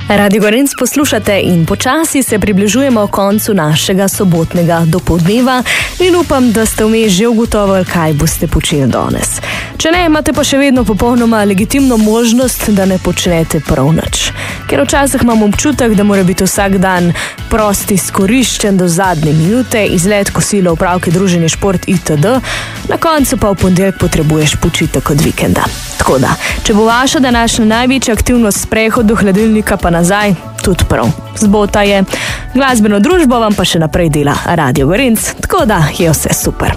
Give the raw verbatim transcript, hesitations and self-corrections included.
Radio Gorenc poslušate in počasi se približujemo koncu našega sobotnega dopoldneva in upam, da ste vmes že ugotovili, kaj boste počeli danes. Če ne, imate pa še vedno popolnoma legitimno možnost, da ne počnete prav nič. Ker včasih imam občutek, da mora biti vsak dan prost izkoriščen do zadnje minute, izlet, kosilo, opravke, druženje, šport itd. Na koncu pa v ponedeljek potrebuješ počitek od vikenda. Tako da, če bo vaša današnja največja aktivnost sprehod do hladilnika pa nazaj, tudi prav. Zbota je. Glasbeno družbo vam pa še naprej dela Radio Gorenc, tako da je vse super.